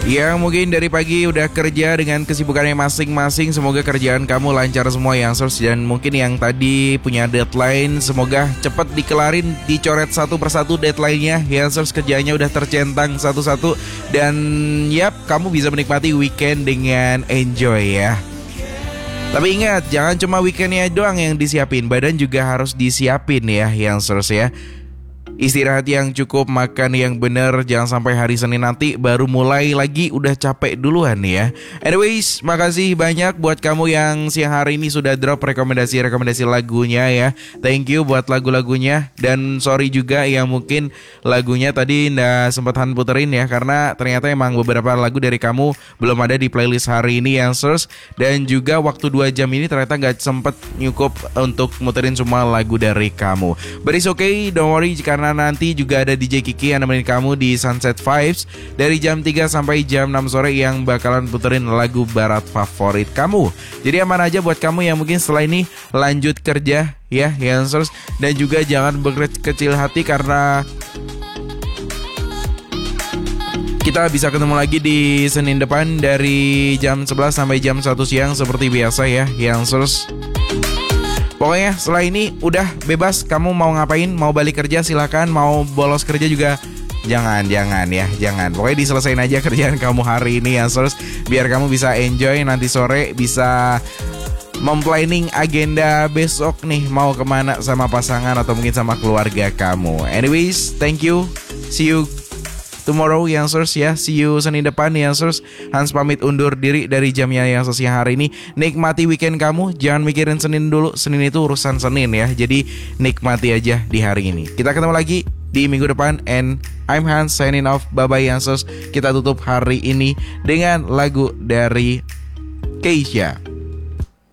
Yang mungkin dari pagi udah kerja dengan kesibukannya masing-masing. Semoga kerjaan kamu lancar semua Youngsters. Dan mungkin yang tadi punya deadline, semoga cepat dikelarin, dicoret satu persatu deadline-nya. Youngsters kerjanya udah tercentang satu-satu. Dan yap, kamu bisa menikmati weekend dengan enjoy ya. Tapi ingat, jangan cuma weekendnya doang yang disiapin, badan juga harus disiapin ya Youngsters ya. Istirahat yang cukup, makan yang benar, jangan sampai hari Senin nanti baru mulai lagi udah capek duluan ya. Anyways, makasih banyak buat kamu yang siang hari ini sudah drop rekomendasi lagunya ya. Thank you buat lagu-lagunya. Dan sorry juga yang mungkin lagunya tadi nggak sempat Han puterin ya, karena ternyata emang beberapa lagu dari kamu belum ada di playlist hari ini yang search. Dan juga waktu 2 jam ini ternyata nggak sempet nyukup untuk muterin semua lagu dari kamu. But it's okay, don't worry, karena nanti juga ada DJ Kiki yang nemenin kamu di Sunset Vibes dari jam 3 sampai jam 6 sore yang bakalan puterin lagu barat favorit kamu. Jadi aman aja buat kamu yang mungkin setelah ini lanjut kerja ya Youngsters. Dan juga jangan berkecil hati karena kita bisa ketemu lagi di Senin depan dari jam 11 sampai jam 1 siang seperti biasa ya Youngsters. Pokoknya setelah ini udah bebas, kamu mau ngapain, mau balik kerja silakan, mau bolos kerja juga jangan. Pokoknya diselesain aja kerjaan kamu hari ini ya Youngsters, biar kamu bisa enjoy nanti sore, bisa memplanning agenda besok nih, mau kemana sama pasangan atau mungkin sama keluarga kamu. Anyways, thank you, see you tomorrow Youngsters ya. See you Senin depan Youngsters. Hans pamit undur diri dari jamnya Youngsters yang hari ini. Nikmati weekend kamu, jangan mikirin Senin dulu. Senin itu urusan Senin ya. Jadi nikmati aja di hari ini. Kita ketemu lagi di minggu depan. And I'm Hans signing off. Bye bye Youngsters. Kita tutup hari ini dengan lagu dari Keisha.